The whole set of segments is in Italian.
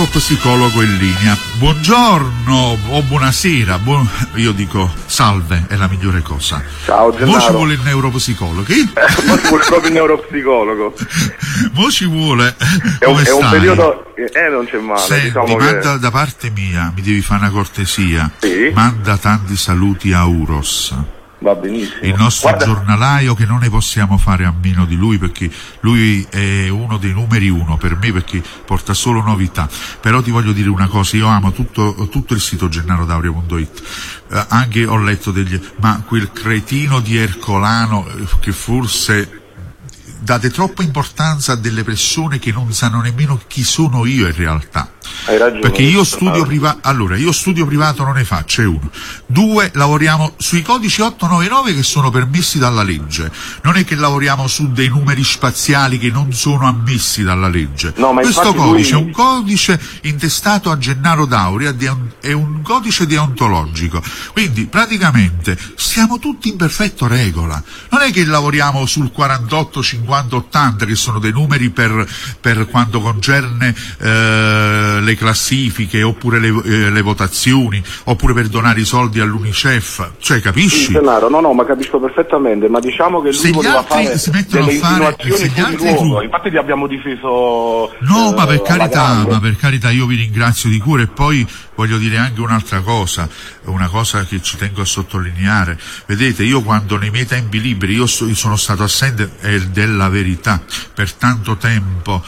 neuropsicologo in linea. Buongiorno o buonasera, io dico salve, è la migliore cosa. Ciao Gennaro. Mo ci vuole il neuropsicologo. Mo ci vuole proprio il neuropsicologo. Mo ci vuole. È un periodo. Non c'è male. Senti, diciamo manda da parte mia, mi devi fare una cortesia. Sì? Manda tanti saluti a Uros. Va benissimo. Il nostro giornalaio, che non ne possiamo fare a meno di lui, perché lui è uno dei numeri uno per me, perché porta solo novità. Però ti voglio dire una cosa, io amo tutto il sito gennarodaurio.it, anche ho letto ma quel cretino di Ercolano, che forse date troppa importanza a delle persone che non sanno nemmeno chi sono io in realtà. Hai ragione. Perché io studio privato, io studio privato non ne faccio, è uno. 2, lavoriamo sui codici 899 che sono permessi dalla legge. Non è che lavoriamo su dei numeri spaziali che non sono ammessi dalla legge. No, ma questo codice è un codice intestato a Gennaro Dauria, è un codice deontologico. Quindi praticamente siamo tutti in perfetta regola. Non è che lavoriamo sul 48, 50, 80, che sono dei numeri per quanto concerne le classifiche, oppure le votazioni, oppure per donare i soldi all'UNICEF, cioè capisci? Sì, Gennaro, no, ma capisco perfettamente, ma diciamo che lui voleva fare si mettono delle a fare, insinuazioni fuori luogo, infatti li abbiamo difeso. No, ma per carità, io vi ringrazio di cuore. E poi voglio dire anche un'altra cosa, una cosa che ci tengo a sottolineare. Vedete, io quando nei miei tempi liberi, io sono stato assente della Verità per tanto tempo,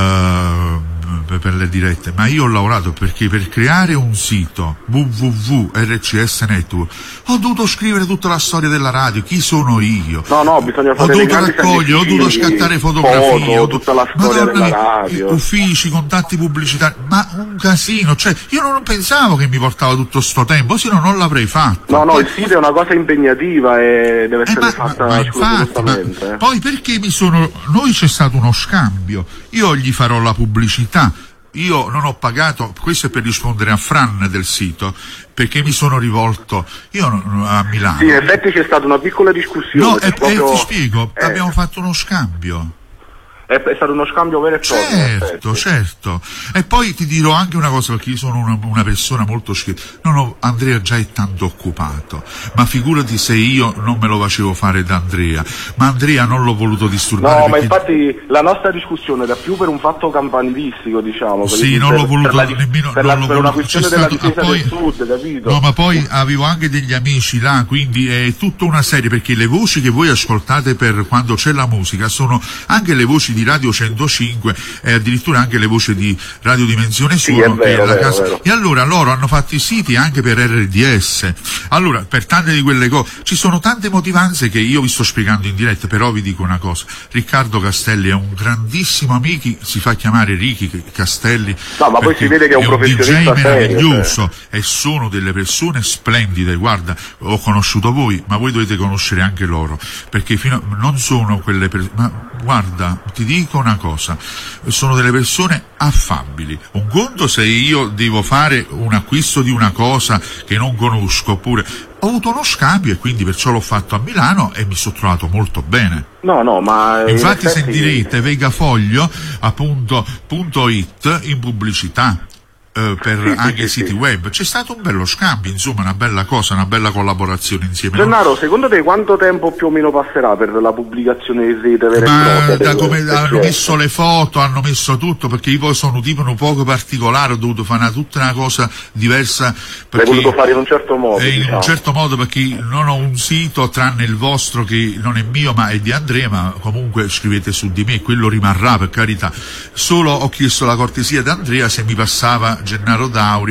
per le dirette, ma io ho lavorato perché per creare un sito www.rcs Network ho dovuto scrivere tutta la storia della radio, chi sono io, no, bisogna fare, ho dovuto raccogliere, ho dovuto scattare fotografie, tutta la storia della radio, uffici, contatti pubblicitari, ma un casino, cioè io non pensavo che mi portava tutto sto tempo, se no non l'avrei fatto. No, il sito è una cosa impegnativa e deve essere fatta giustamente. Poi perché noi c'è stato uno scambio, io gli farò la pubblicità, io non ho pagato, questo è per rispondere a Fran del sito, perché mi sono rivolto a Milano. Sì, in effetti c'è stata una piccola discussione. No, ti spiego, abbiamo fatto uno scambio. È stato uno scambio vero e proprio. Certo. E poi ti dirò anche una cosa, perché io sono una persona molto Andrea già è tanto occupato, ma figurati se io non me lo facevo fare da Andrea, ma Andrea non l'ho voluto disturbare. No, ma infatti la nostra discussione era più per un fatto campanilistico, diciamo. Sì, non l'ho voluto nemmeno. Per una questione della difesa del Sud, capito? No, ma poi avevo anche degli amici là, quindi è tutta una serie, perché le voci che voi ascoltate per quando c'è la musica sono anche le voci di Radio 105 e addirittura anche le voci di Radio Dimensione Suono, che è la casa. Vero. E allora loro hanno fatto i siti anche per RDS. Allora, per tante di quelle cose ci sono tante motivanze che io vi sto spiegando in diretta, però vi dico una cosa: Riccardo Castelli è un grandissimo amico, si fa chiamare Ricky Castelli. No, ma poi si vede che è un professionista DJ meraviglioso, e sono delle persone splendide. Guarda, ho conosciuto voi, ma voi dovete conoscere anche loro, perché non sono quelle persone, ma guarda, ti dico una cosa, sono delle persone affabili. Un conto se io devo fare un acquisto di una cosa che non conosco, oppure ho avuto uno scambio e quindi perciò l'ho fatto a Milano e mi sono trovato molto bene. No, ma infatti sentirete Vegafoglio .it in pubblicità. Per anche i siti web c'è stato un bello scambio, insomma una bella cosa, una bella collaborazione insieme. Gennaro, secondo te quanto tempo più o meno passerà per la pubblicazione di rete vera e propria? Da come hanno messo le foto, hanno messo tutto, perché io poi sono un tipo un poco particolare, ho dovuto fare tutta una cosa diversa. L'hai voluto fare in un certo modo? In un certo modo, perché non ho un sito tranne il vostro che non è mio ma è di Andrea, ma comunque scrivete su di me, quello rimarrà, per carità. Solo ho chiesto la cortesia ad Andrea se mi passava Gennaro Dauria